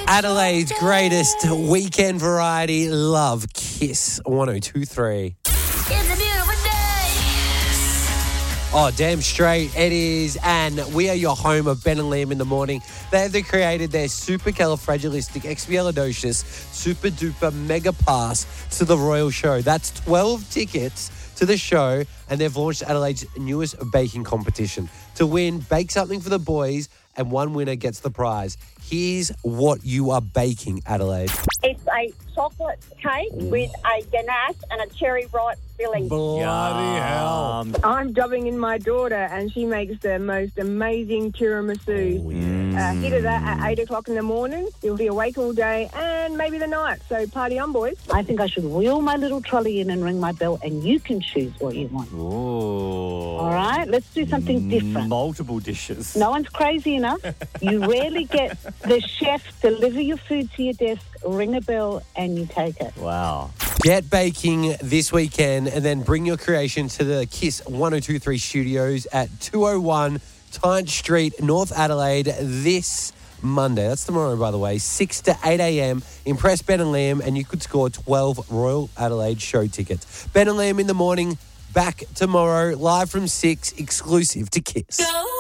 Adelaide's greatest weekend variety. Love Kiss 1023. It's a beautiful day. Oh, damn straight it is. And we are your home of Ben and Liam in the morning. They have created their supercalifragilisticexpialidocious super duper mega pass to the Royal Show. That's 12 tickets to the show, and they've launched Adelaide's newest baking competition. To win, bake something for the boys, and one winner gets the prize. Here's what you are baking, Adelaide. It's a chocolate cake with a ganache and a cherry ripe filling. Bloody hell. I'm dubbing in my daughter, and she makes the most amazing tiramisu. Hit her that at 8 o'clock in the morning. You'll be awake all day and maybe the night. So party on, boys. I think I should wheel my little trolley in and ring my bell, and you can choose what you want. Ooh. All right? Let's do something different. Multiple dishes. No one's crazy enough. You rarely get the chef deliver your food to your desk, ring a bell, and you take it. Wow. Get baking this weekend and then bring your creation to the Kiss 1023 studios at 201 Tyne Street, North Adelaide this Monday. That's tomorrow, by the way, 6 to 8 a.m. Impress Ben and Liam, and you could score 12 Royal Adelaide show tickets. Ben and Liam in the morning, back tomorrow, live from 6, exclusive to Kiss. Go.